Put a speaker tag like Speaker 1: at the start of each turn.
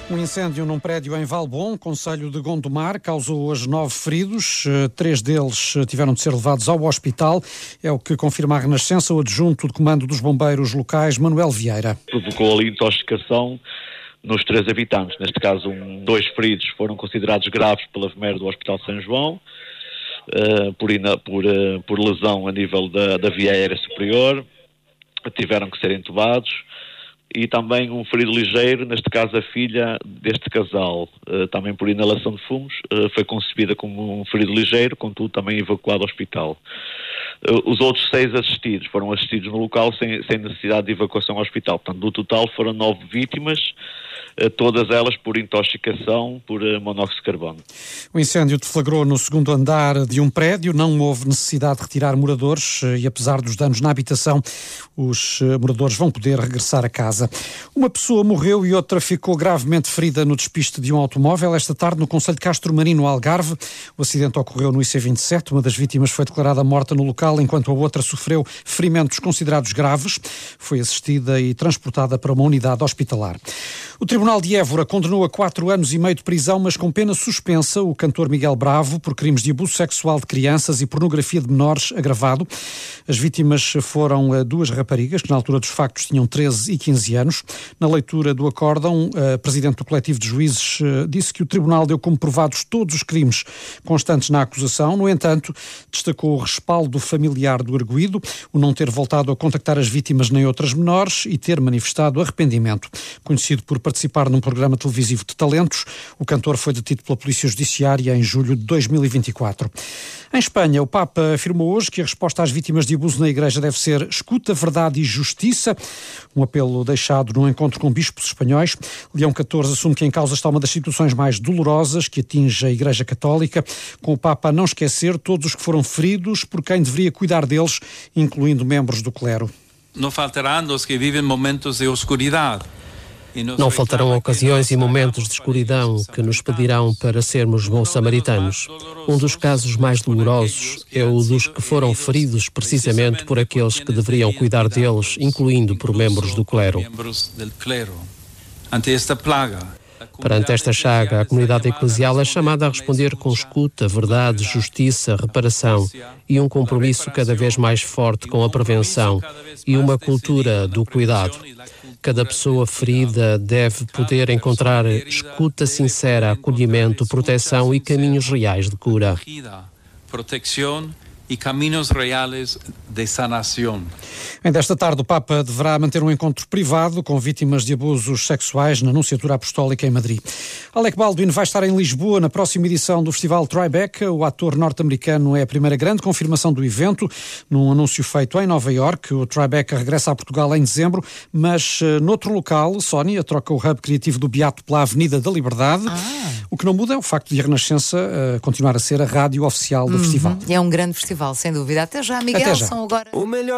Speaker 1: Um incêndio num prédio em Valbom, concelho de Gondomar, causou hoje 9 feridos. 3 deles tiveram de ser levados ao hospital. É o que confirma a Renascença, o adjunto de comando dos bombeiros locais, Manuel Vieira.
Speaker 2: Provocou ali intoxicação nos 3 habitantes. Neste caso, 2 feridos foram considerados graves pela VMER do Hospital São João, por lesão a nível da via aérea superior. Tiveram que ser entubados. E também um ferido ligeiro, neste caso a filha deste casal, também por inalação de fumos, foi concebida como um ferido ligeiro, contudo também evacuado ao hospital. Os outros 6 assistidos foram assistidos no local sem necessidade de evacuação ao hospital. Portanto, no total foram 9 vítimas, todas elas por intoxicação por monóxido de carbono.
Speaker 1: O incêndio deflagrou no segundo andar de um prédio, não houve necessidade de retirar moradores e apesar dos danos na habitação, os moradores vão poder regressar a casa. Uma pessoa morreu e outra ficou gravemente ferida no despiste de um automóvel esta tarde no concelho de Castro Marinho, no Algarve. O acidente ocorreu no IC27, uma das vítimas foi declarada morta no local, enquanto a outra sofreu ferimentos considerados graves. Foi assistida e transportada para uma unidade hospitalar. O Tribunal de Évora condenou a 4 anos e meio de prisão, mas com pena suspensa, o cantor Miguel Bravo por crimes de abuso sexual de crianças e pornografia de menores agravado. As vítimas foram 2 raparigas, que na altura dos factos tinham 13 e 15 anos. Na leitura do acórdão, a presidente do coletivo de juízes disse que o Tribunal deu como provados todos os crimes constantes na acusação. No entanto, destacou o respaldo familiar do arguido, o não ter voltado a contactar as vítimas nem outras menores e ter manifestado arrependimento. Conhecido por participar num programa televisivo de talentos, o cantor foi detido pela Polícia Judiciária em julho de 2024. Em Espanha, o Papa afirmou hoje que a resposta às vítimas de abuso na Igreja deve ser escuta, verdade e justiça. Um apelo deixado num encontro com bispos espanhóis. Leão XIV assume que em causa está uma das situações mais dolorosas que atinge a Igreja Católica, com o Papa a não esquecer todos os que foram feridos por quem deveria cuidar deles, incluindo membros do clero.
Speaker 3: Não faltarão os que vivem momentos de oscuridade.
Speaker 4: Não faltarão ocasiões e momentos de escuridão que nos pedirão para sermos bons samaritanos. Um dos casos mais dolorosos é o dos que foram feridos precisamente por aqueles que deveriam cuidar deles, incluindo por membros do clero. Perante esta chaga, a comunidade eclesial é chamada a responder com escuta, verdade, justiça, reparação e um compromisso cada vez mais forte com a prevenção e uma cultura do cuidado. Cada pessoa ferida deve poder encontrar escuta sincera, acolhimento, proteção e caminhos reais de cura.
Speaker 3: E caminhos reais de sanação.
Speaker 1: Ainda esta tarde o Papa deverá manter um encontro privado com vítimas de abusos sexuais na Nunciatura Apostólica em Madrid. Alec Baldwin vai estar em Lisboa na próxima edição do Festival Tribeca. O ator norte-americano é a primeira grande confirmação do evento. Num anúncio feito em Nova Iorque, o Tribeca regressa a Portugal em dezembro, mas noutro local, Sónia troca o hub criativo do Beato pela Avenida da Liberdade. O que não muda é o facto de a Renascença continuar a ser a rádio oficial do festival.
Speaker 5: É um grande festival, sem dúvida. Até já, Miguel.
Speaker 1: Até já.
Speaker 5: São agora...